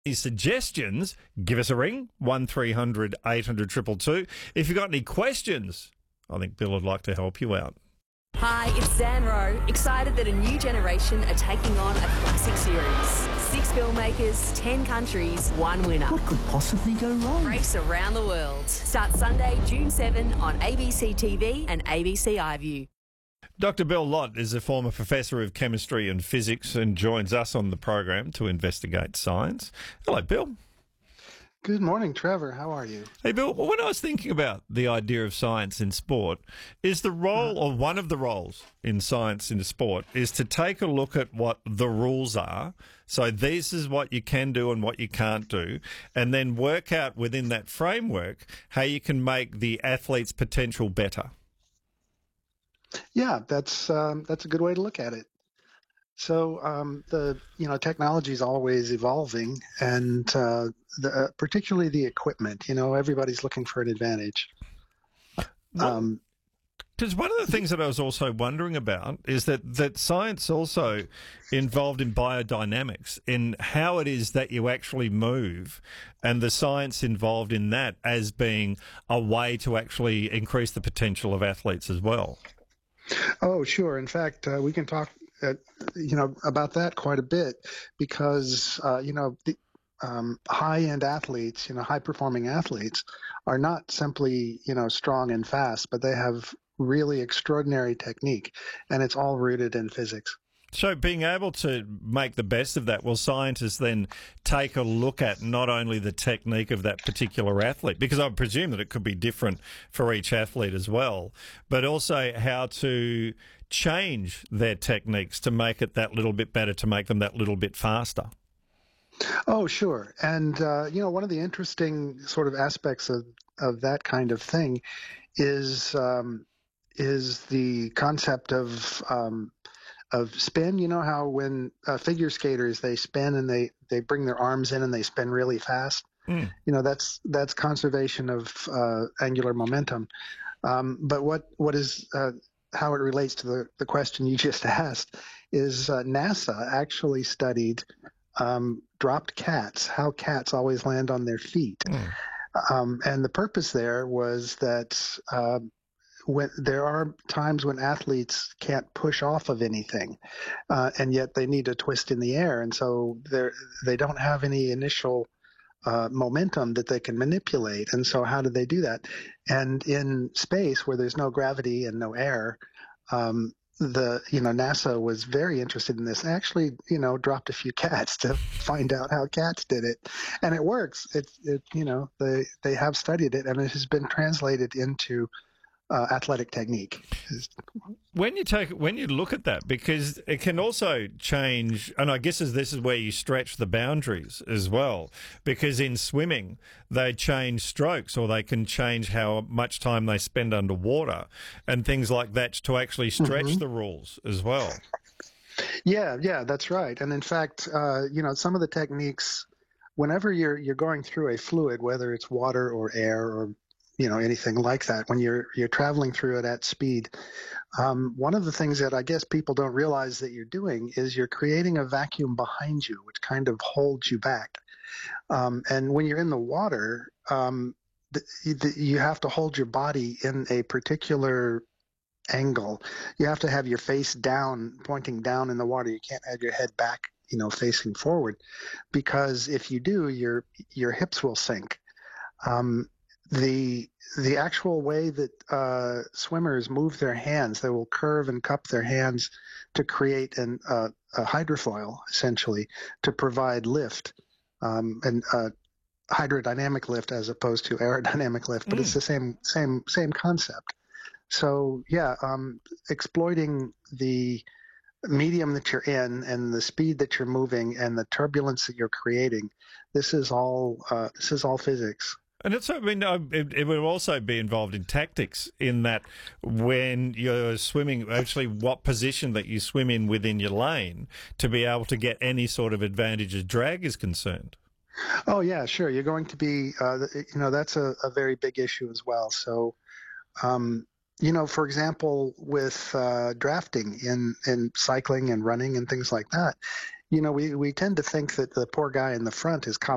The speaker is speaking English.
Any suggestions, give us a ring, 1300 800 222. If you've got any questions, I think Bill would like to help you out. Hi, it's Zan Rowe, excited that a new generation are taking on a classic series. 6 filmmakers, 10 countries, 1 winner. What could possibly go wrong? Race around the world. Starts Sunday, June 7 on ABC TV and ABC iView. Dr. Bill Lott is a former professor of chemistry and physics and joins us on the program to investigate science. Hello, Bill. Good morning, Trevor. How are you? Hey, Bill, when I was thinking about the idea of science in sport, is the role, or one of the roles in science in sport, is to take a look at what the rules are. So this is what you can do and what you can't do, and then work out within that framework how you can make the athlete's potential better. Yeah, that's a good way to look at it. So technology is always evolving, and particularly the equipment. Everybody's looking for an advantage. Because one of the things that I was also wondering about is that science also involved in biodynamics, in how it is that you actually move, and the science involved in that as being a way to actually increase the potential of athletes as well. Oh, sure. In fact, we can talk, about that quite a bit because, the high-end athletes, high-performing athletes are not simply, strong and fast, but they have really extraordinary technique, and it's all rooted in physics. So being able to make the best of that, will scientists then take a look at not only the technique of that particular athlete, because I presume that it could be different for each athlete as well, but also how to change their techniques to make it that little bit better, to make them that little bit faster? Oh, sure. And, one of the interesting sort of aspects of that kind of thing is the concept of spin. You know how when figure skaters, they spin and they bring their arms in and they spin really fast. That's conservation of angular momentum. But what is how it relates to the question you just asked is NASA actually studied dropped cats, how cats always land on their feet. And the purpose there was that when there are times when athletes can't push off of anything, and yet they need to twist in the air, and so they don't have any initial momentum that they can manipulate. And so how do they do that? And in space where there's no gravity and no air, NASA was very interested in this. Actually, dropped a few cats to find out how cats did it, and it works. They have studied it, and it has been translated into athletic technique. When you look at that, because it can also change, and I guess this is where you stretch the boundaries as well, because in swimming they change strokes, or they can change how much time they spend underwater and things like that to actually stretch the rules as well. Yeah, that's right. And in fact, some of the techniques, whenever you're going through a fluid, whether it's water or air or anything like that, when you're traveling through it at speed, one of the things that I guess people don't realize that you're doing is you're creating a vacuum behind you, which kind of holds you back. And when you're in the water, you have to hold your body in a particular angle. You have to have your face down, pointing down in the water. You can't have your head back, facing forward, because if you do, your hips will sink. The actual way that swimmers move their hands, they will curve and cup their hands to create a hydrofoil, essentially, to provide lift, and hydrodynamic lift as opposed to aerodynamic lift. But it's the same concept. So exploiting the medium that you're in and the speed that you're moving and the turbulence that you're creating, this is all physics. And it will also be involved in tactics, in that when you're swimming, actually what position that you swim in within your lane to be able to get any sort of advantage as drag is concerned. Oh, yeah, sure. You're going to be, that's a very big issue as well. So, for example, with drafting in cycling and running and things like that, we tend to think that the poor guy in the front is